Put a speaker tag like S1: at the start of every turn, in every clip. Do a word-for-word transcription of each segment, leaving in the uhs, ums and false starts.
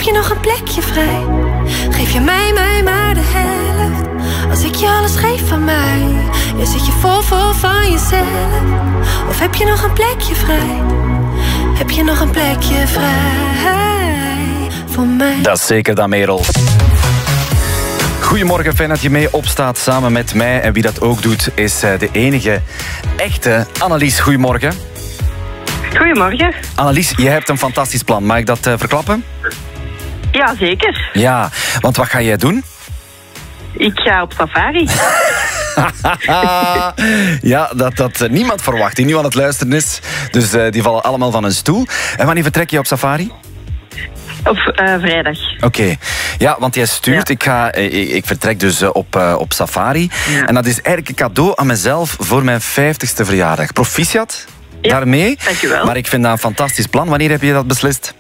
S1: je nog een plekje vrij? Geef je mij, mij maar de helft. Als ik je alles geef van mij. Je zit je vol, vol van jezelf. Of heb je nog een plekje vrij? Heb je nog een plekje vrij voor mij?
S2: Dat is zeker dan, Merel. Goedemorgen, fijn dat je mee opstaat samen met mij. En wie dat ook doet, is de enige echte Annelies. Goedemorgen.
S3: Goedemorgen.
S2: Annelies, je hebt een fantastisch plan. Mag ik dat uh, verklappen?
S3: Ja, zeker.
S2: Ja, want wat ga jij doen?
S3: Ik ga op safari.
S2: Ja, dat dat niemand verwacht die nu aan het luisteren is. Dus uh, die vallen allemaal van hun stoel. En wanneer vertrek je op safari?
S3: Op uh, vrijdag.
S2: Oké. Okay. Ja, want jij stuurt, ja. ik, ga, ik, ik vertrek dus op, uh, op safari. Ja. En dat is eigenlijk een cadeau aan mezelf voor mijn vijftigste verjaardag. Proficiat ja, daarmee.
S3: Dankjewel.
S2: Maar ik vind dat een fantastisch plan. Wanneer heb je dat beslist?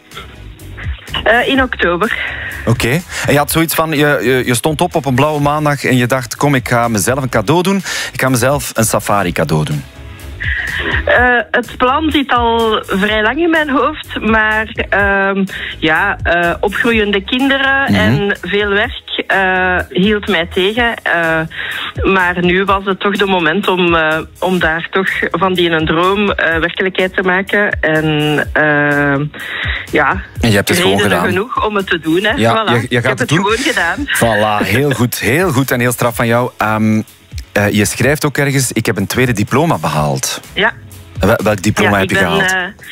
S3: Uh, in oktober.
S2: Oké. Okay. En je had zoiets van, je, je, je stond op op een blauwe maandag en je dacht, kom, ik ga mezelf een cadeau doen. Ik ga mezelf een safari cadeau doen.
S3: Uh, het plan zit al vrij lang in mijn hoofd, maar uh, ja, uh, opgroeiende kinderen mm-hmm. en veel werk uh, hield mij tegen. Uh, maar nu was het toch de moment om, uh, om daar toch van die een droom uh, werkelijkheid te maken. En uh, ja,
S2: en je hebt het gewoon gedaan.
S3: Genoeg om het te doen. Hè.
S2: Ja,
S3: voilà.
S2: je, je gaat
S3: Ik heb
S2: het,
S3: het
S2: doen.
S3: gewoon gedaan.
S2: Voilà, heel goed, heel goed en heel straf van jou. Um, Uh, je schrijft ook ergens, ik heb een tweede diploma behaald.
S3: Ja.
S2: Wel, welk diploma
S3: ja,
S2: heb je
S3: ben,
S2: gehaald?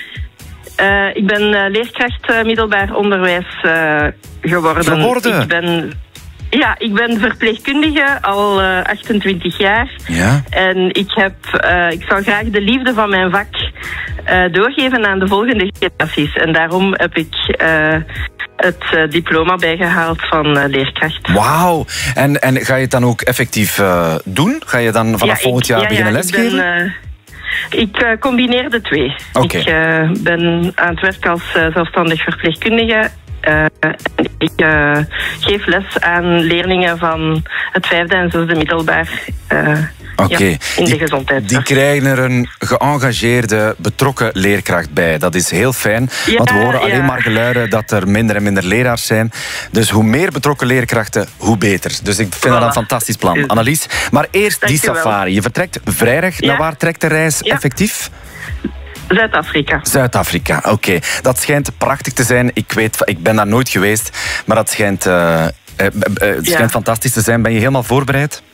S3: Uh, uh, ik ben uh, leerkracht uh, middelbaar onderwijs uh, geworden.
S2: Geworden?
S3: Ik ben, ja, ik ben verpleegkundige al uh, achtentwintig jaar.
S2: Ja.
S3: En ik, heb, uh, ik zou graag de liefde van mijn vak uh, doorgeven aan de volgende generaties. En daarom heb ik... Uh, het uh, diploma bijgehaald van uh, leerkracht.
S2: Wauw. En, en ga je het dan ook effectief uh, doen? Ga je dan vanaf ja, volgend jaar
S3: ja,
S2: beginnen
S3: ja,
S2: lesgeven?
S3: Ik, ben, uh, ik uh, combineer de twee.
S2: Okay.
S3: Ik uh, ben aan het werk als uh, zelfstandig verpleegkundige. Uh, ik uh, geef les aan leerlingen van het vijfde en zesde middelbaar. Uh,
S2: Oké, okay.
S3: ja, in de gezondheid.
S2: Die krijgen er een geëngageerde, betrokken leerkracht bij. Dat is heel fijn, ja, want we horen alleen ja. maar geluiden dat er minder en minder leraars zijn. Dus hoe meer betrokken leerkrachten, hoe beter. Dus ik vind voilà. dat een fantastisch plan. Annelies, maar eerst Dank die safari. Je, je vertrekt vrijdag. Ja. Naar waar trekt de reis ja. effectief?
S3: Zuid-Afrika.
S2: Zuid-Afrika, oké. Okay. Dat schijnt prachtig te zijn. Ik weet, ik ben daar nooit geweest, maar dat schijnt, uh, uh, uh, het schijnt ja. fantastisch te zijn. Ben je helemaal voorbereid?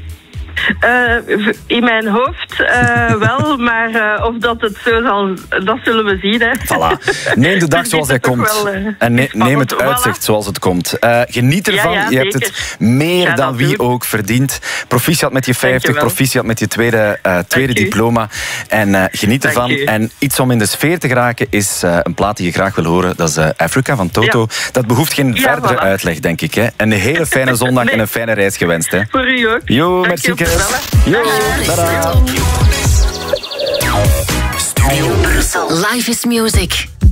S3: Uh, in mijn hoofd uh, wel, maar uh, of dat het zo zal, dat zullen we zien. Hè.
S2: Voilà. Neem de dag zoals hij komt. Wel, uh, en ne neem het uitzicht voilà. zoals het komt. Uh, geniet ervan.
S3: Ja, ja,
S2: je hebt het meer ja, dan wie doen. ook verdiend. Proficiat met je vijftig, proficiat met je tweede, uh, tweede diploma. En uh, geniet Dank ervan. U. En iets om in de sfeer te geraken is uh, een plaat die je graag wil horen. Dat is uh, Africa van Toto. Ja. Dat behoeft geen ja, verdere voilà. uitleg, denk ik. Hè. Een hele fijne zondag nee. en een fijne reis gewenst. Hè.
S3: Voor u ook.
S2: Jo, merci. Yo, tada.
S4: Studio Brussel. Life is music.